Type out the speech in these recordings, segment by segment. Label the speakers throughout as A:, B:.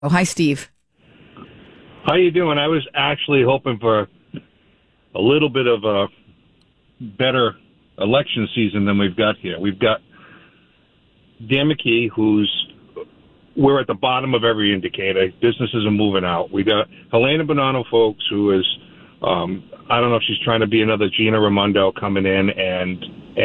A: Oh, hi, Steve.
B: How you doing? I was actually hoping for a little bit of a better election season than we've got here. We've got Dan McKee, we're at the bottom of every indicator. Businesses are moving out. We got Helena Bonanno Folks, who is, I don't know if she's trying to be another Gina Raimondo coming in and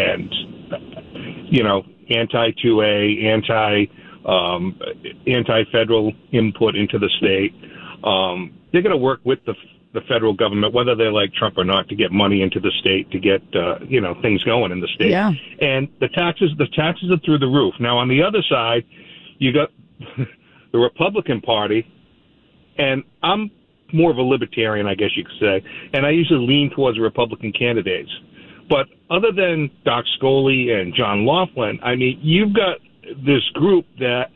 B: anti-2A, anti-federal input into the state. They're going to work with the federal government, whether they like Trump or not, to get money into the state, to get things going in the state.
A: Yeah.
B: And the taxes are through the roof. Now, on the other side, you got the Republican Party, and I'm more of a libertarian, I guess you could say, and I usually lean towards Republican candidates. But other than Doc Scholey and John Laughlin, I mean, you've got this group that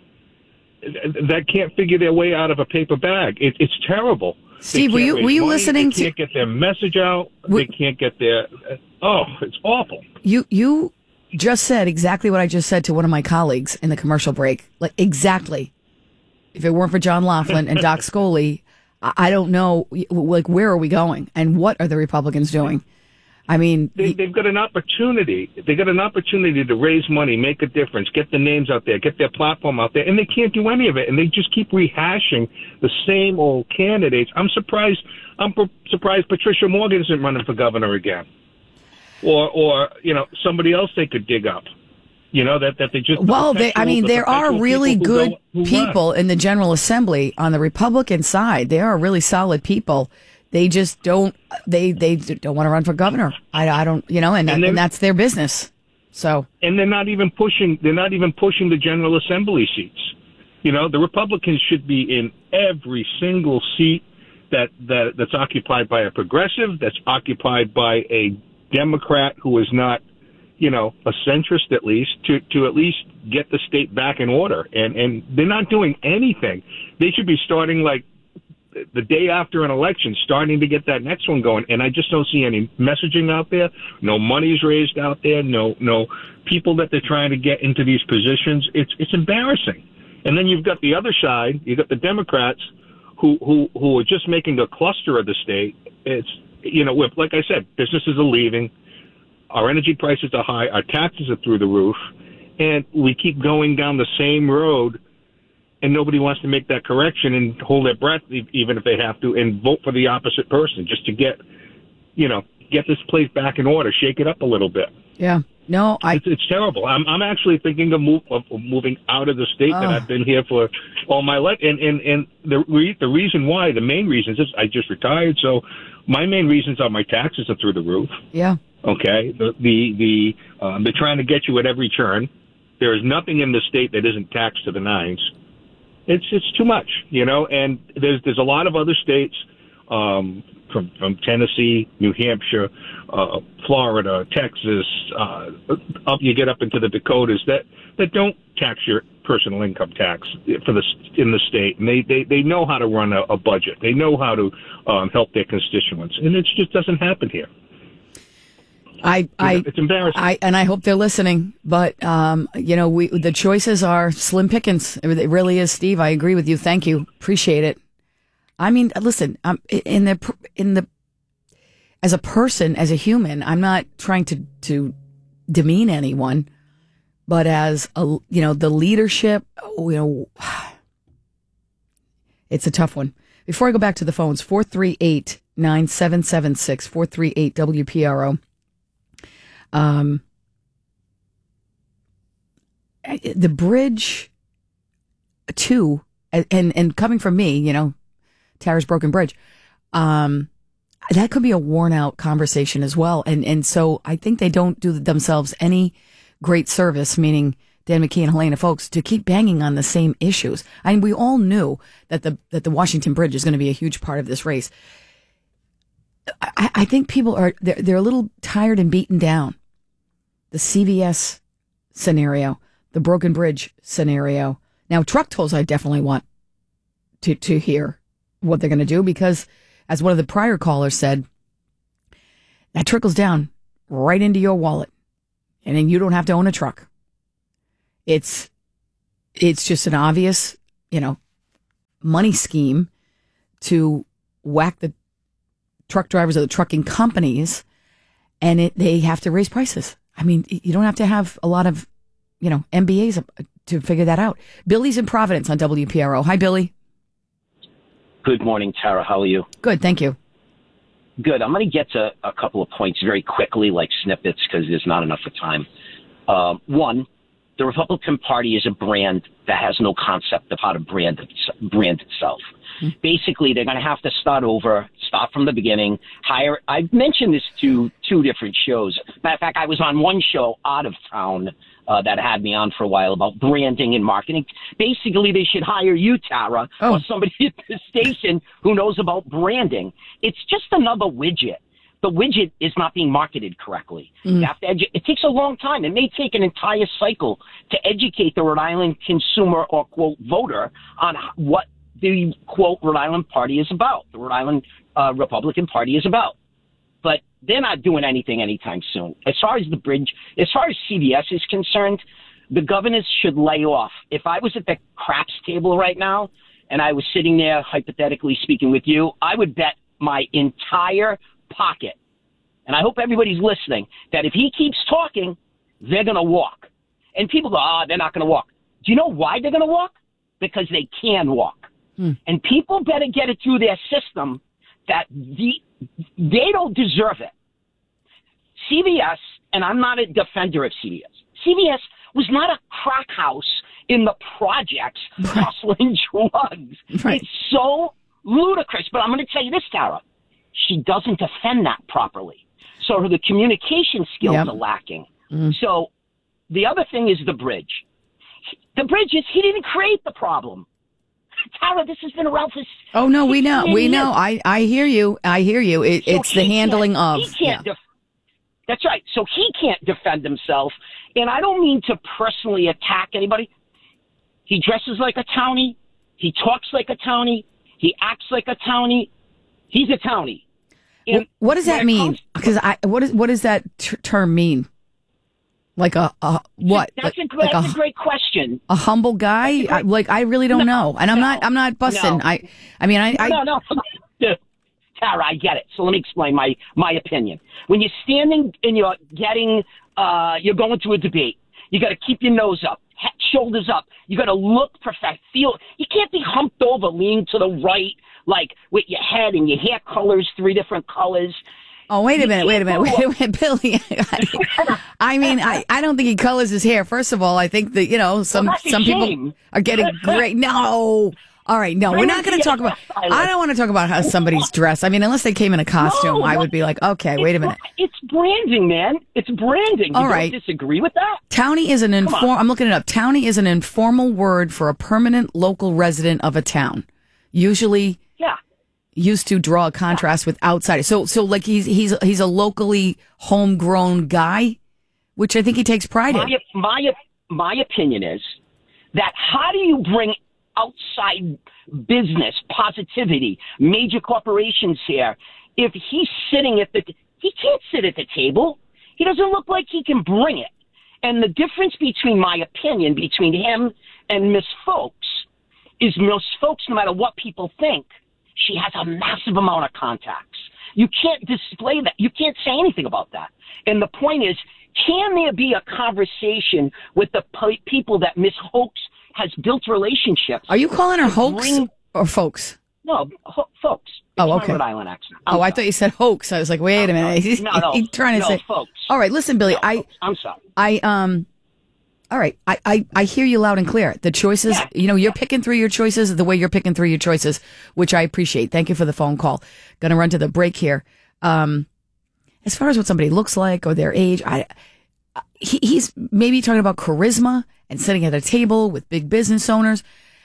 B: can't figure their way out of a paper bag. It's terrible.
A: Steve, were you listening to?
B: They can't get their message out. They can't get their. Oh, it's awful.
A: You just said exactly what I just said to one of my colleagues in the commercial break. Like, exactly. If it weren't for John Laughlin and Doc Scholey, I don't know. Like, where are we going? And what are the Republicans doing? I mean,
B: they've got an opportunity. They got an opportunity to raise money, make a difference, get the names out there, get their platform out there, and they can't do any of it. And they just keep rehashing the same old candidates. I'm surprised Patricia Morgan isn't running for governor again, or somebody else they could dig up. That they just.
A: Well, there are really good people in the General Assembly on the Republican side. They are really solid people. They just don't. They don't want to run for governor. I don't. And that's their business. So. And
B: they're not even pushing. They're not even pushing the General Assembly seats. The Republicans should be in every single seat that's occupied by a progressive, that's occupied by a Democrat who is not, a centrist at least, to at least get the state back in order. And they're not doing anything. They should be starting like the day after an election, starting to get that next one going. And I just don't see any messaging out there. No money's raised out there. No people that they're trying to get into these positions. It's embarrassing. And then you've got the other side. You've got the Democrats who are just making a cluster of the state. It's, like I said, businesses are leaving. Our energy prices are high. Our taxes are through the roof. And we keep going down the same road. And nobody wants to make that correction and hold their breath, even if they have to, and vote for the opposite person just to get this place back in order, shake it up a little bit.
A: Yeah, no,
B: it's terrible. I'm actually thinking of moving out of the state that I've been here for all my life. And the reason why, the main reason is I just retired, so my main reasons are my taxes are through the roof.
A: Yeah.
B: Okay. They're trying to get you at every turn. There is nothing in the state that isn't taxed to the nines. It's too much, and there's a lot of other states, from Tennessee, New Hampshire, Florida, Texas, you get up into the Dakotas that don't tax your personal income tax in the state, and they know how to run a budget. They know how to help their constituents, and it just doesn't happen here. It's embarrassing.
A: I hope they're listening, but the choices are slim pickings. It really is, Steve. I agree with you. Thank you. Appreciate it. I mean, listen, as a person, as a human, I'm not trying to demean anyone, but as the leadership, it's a tough one. Before I go back to the phones, 438-9776, 438 WPRO. The bridge too, and coming from me, Tara's Broken Bridge, that could be a worn out conversation as well. And so I think they don't do themselves any great service, meaning Dan McKee and Helena Folks, to keep banging on the same issues. I mean, we all knew that the Washington Bridge is going to be a huge part of this race. I think people they're a little tired and beaten down. The CVS scenario, the Broken Bridge scenario. Now, truck tolls, I definitely want to hear what they're going to do, because as one of the prior callers said, that trickles down right into your wallet, and then you don't have to own a truck. It's just an obvious, money scheme to whack the truck drivers or the trucking companies, and they have to raise prices. I mean, you don't have to have a lot of, MBAs to figure that out. Billy's in Providence on WPRO. Hi, Billy.
C: Good morning, Tara. How are you?
A: Good, thank you.
C: Good. I'm going to get to a couple of points very quickly, like snippets, because there's not enough time. One, the Republican Party is a brand that has no concept of how to brand itself. Basically, they're going to have to start over, start from the beginning, hire. I've mentioned this to two different shows. Matter of fact, I was on one show out of town that had me on for a while about branding and marketing. Basically, they should hire you, Tara, or somebody at the station who knows about branding. It's just another widget. The widget is not being marketed correctly. You have to it takes a long time. It may take an entire cycle to educate the Rhode Island consumer or, quote, voter on what the, quote, Rhode Island Party is about, the Rhode Island Republican Party is about. But they're not doing anything anytime soon. As far as the bridge, as far as CVS is concerned, the governors should lay off. If I was at the craps table right now and I was sitting there hypothetically speaking with you, I would bet my entire pocket, and I hope everybody's listening, that if he keeps talking, they're going to walk. And people go, they're not going to walk. Do you know why they're going to walk? Because they can walk. And people better get it through their system that they don't deserve it. CVS, and I'm not a defender of CVS, CVS was not a crack house in the projects hustling drugs. Right. It's so ludicrous. But I'm going to tell you this, Tara. She doesn't defend that properly. So the communication skills are lacking. So the other thing is the bridge. The bridge is, he didn't create the problem. Tara, this has been around for...
A: Oh, no, we know. I hear you. It's the handling of...
C: That's right. So he can't defend himself. And I don't mean to personally attack anybody. He dresses like a townie. He talks like a townie. He acts like a townie. He's a townie. And
A: what does that mean? Because what does that term mean? Like a what?
C: That's a great question.
A: A humble guy? I really don't know. And I'm not busting.
C: No. No. Tara, I get it. So let me explain my opinion. When you're standing and you're going to a debate, you got to keep your nose up, shoulders up. You got to look professional. You can't be humped over, leaning to the right, like with your head and your hair colors, 3 different colors.
A: Oh, wait a minute, Billy. I mean, I don't think he colors his hair. First of all, I think that, some people are getting great. No. All right. No, we're not going to talk about, I don't want to talk about how somebody's dressed. I mean, unless they came in a costume, I would be like, okay, wait a minute.
C: It's branding, man. It's branding.
A: All right.
C: Don't disagree with that?
A: Townie is I'm looking it up. Townie is an informal word for a permanent local resident of a town. Usually. Used to draw a contrast with outsiders. So like he's a locally homegrown guy, which I think he takes pride in.
C: My opinion is that how do you bring outside business, positivity, major corporations here, if he's sitting he can't sit at the table. He doesn't look like he can bring it. And the difference between him and Miss Folks is Miss Folks, no matter what people think, she has a massive amount of contacts. You can't display that. You can't say anything about that. And the point is, can there be a conversation with the people that Miss Hoax has built relationships?
A: Are you calling her Hoax or Folks?
C: No, Folks.
A: Oh, okay.
C: Rhode Island accent.
A: I thought you said Hoax. I was like, wait a minute. He's trying to say
C: Folks.
A: All right, listen, Billy.
C: I'm sorry.
A: All right. I hear you loud and clear. The choices, you're picking through your choices the way you're picking through your choices, which I appreciate. Thank you for the phone call. Going to run to the break here. As far as what somebody looks like or their age, he's maybe talking about charisma and sitting at a table with big business owners.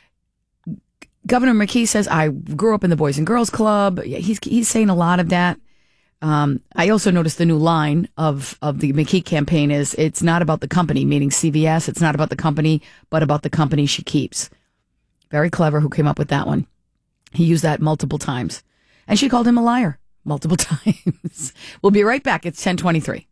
A: Governor McKee says, I grew up in the Boys and Girls Club. He's saying a lot of that. I also noticed the new line of the McKee campaign is, it's not about the company, meaning CVS. It's not about the company, but about the company she keeps. Very clever who came up with that one. He used that multiple times. And she called him a liar multiple times. We'll be right back. It's 10:23.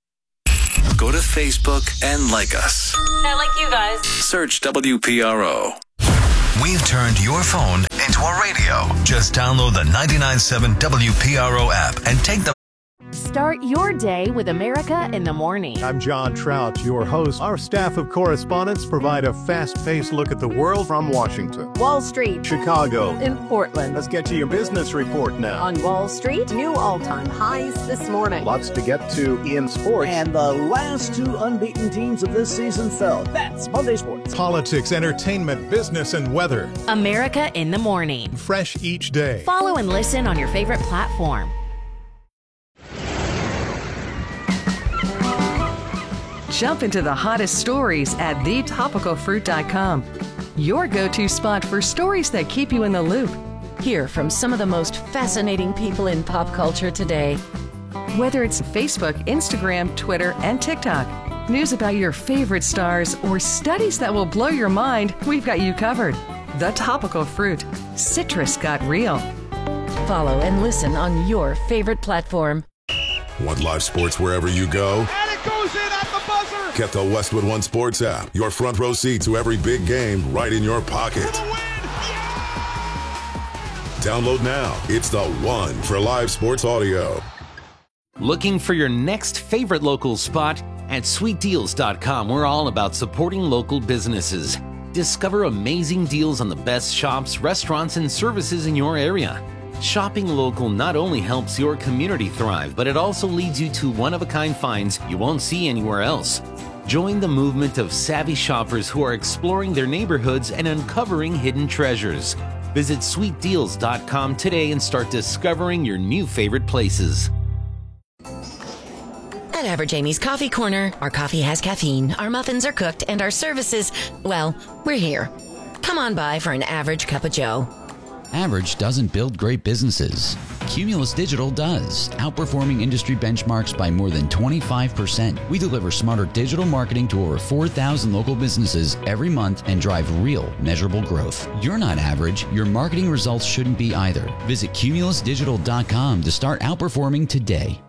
D: Go to Facebook and like us.
E: I like you guys.
D: Search WPRO.
F: We've turned your phone
D: into a radio. Just download the 99.7 WPRO app and take the
E: Start your day with America in the Morning.
F: I'm John Trout, your host. Our staff of correspondents provide a fast-paced look at the world from Washington,
E: Wall Street,
F: Chicago,
E: in Portland.
F: Let's get to your business report now.
E: On Wall Street, new all-time highs this morning.
F: Lots to get to in sports.
G: And the last two unbeaten teams of this season fell. That's Monday Sports.
F: Politics, entertainment, business, and weather.
E: America in the Morning.
F: Fresh each day.
E: Follow and listen on your favorite platform.
H: Jump into the hottest stories at thetopicalfruit.com. Your go-to spot for stories that keep you in the loop.
E: Hear from some of the most fascinating people in pop culture today.
H: Whether it's Facebook, Instagram, Twitter, and TikTok, news about your favorite stars, or studies that will blow your mind, we've got you covered. The Topical Fruit. Citrus got real.
E: Follow and listen on your favorite platform.
I: Want live sports wherever you go?
J: And it goes in at the buzzer!
I: Get the Westwood One Sports app. Your front row seat to every big game right in your pocket.
J: For the win! Yeah!
I: Download now. It's the one for live sports audio.
K: Looking for your next favorite local spot? At sweetdeals.com, we're all about supporting local businesses. Discover amazing deals on the best shops, restaurants, and services in your area. Shopping local not only helps your community thrive, but it also leads you to one-of-a-kind finds you won't see anywhere else. Join the movement of savvy shoppers who are exploring their neighborhoods and uncovering hidden treasures. Visit sweetdeals.com today and start discovering your new favorite places.
L: At Average Amy's Coffee Corner, our coffee has caffeine, our muffins are cooked, and our services, well, we're here. Come on by for an average cup of joe.
M: Average doesn't build great businesses. Cumulus Digital does, outperforming industry benchmarks by more than 25%. We deliver smarter digital marketing to over 4,000 local businesses every month and drive real, measurable growth. You're not average. Your marketing results shouldn't be either. Visit cumulusdigital.com to start outperforming today.